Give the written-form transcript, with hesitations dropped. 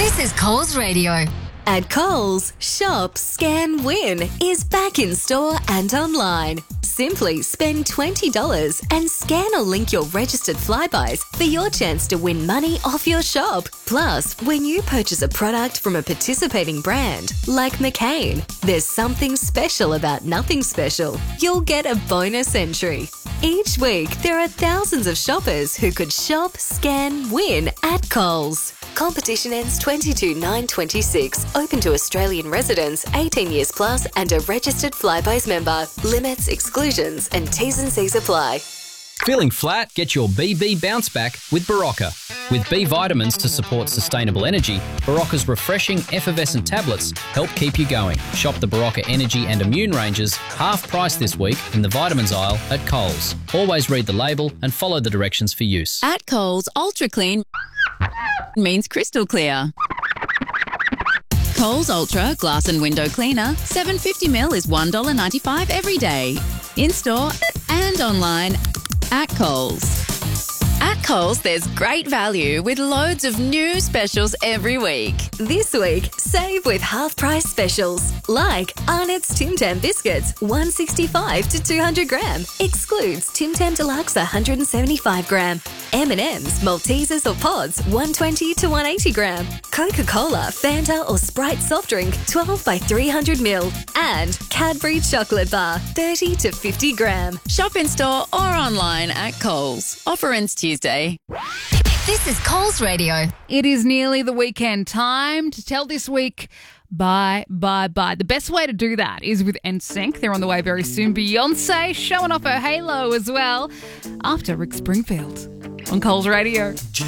This is Coles Radio. At Coles, Shop, Scan, Win is back in store and online. Simply spend $20 and scan or link your registered Flybuys for your chance to win money off your shop. Plus, when you purchase a product from a participating brand like McCain, there's something special about nothing special. You'll get a bonus entry. Each week, there are thousands of shoppers who could shop, scan, win at Coles. Competition ends 22/9/26. Open to Australian residents, 18 years plus and a registered Flybuys member. Limits, exclusions and T's and C's apply. Feeling flat? Get your BB bounce back with Barocca. With B vitamins to support sustainable energy, Barocca's refreshing effervescent tablets help keep you going. Shop the Barocca Energy and Immune ranges half price this week in the vitamins aisle at Coles. Always read the label and follow the directions for use. At Coles, Ultra Clean means crystal clear. Coles Ultra Glass and Window Cleaner, 750ml is $1.95 every day. In-store and online at Coles. At Coles, there's great value with loads of new specials every week. This week, save with half-price specials like Arnott's Tim Tam biscuits, $1.65 to 200 gram. Excludes Tim Tam Deluxe, 175 gram. M&M's, Maltesers or Pods, 120 to 180 gram. Coca-Cola, Fanta or Sprite soft drink, 12 by 300 ml. And Cadbury chocolate bar, 30 to 50 gram. Shop in store or online at Coles. Offer ends Tuesday. This is Coles Radio. It is nearly the weekend. Time to tell this week bye, bye, bye. The best way to do that is with NSYNC. They're on the way very soon. Beyonce showing off her halo as well after Rick Springfield on Coles Radio.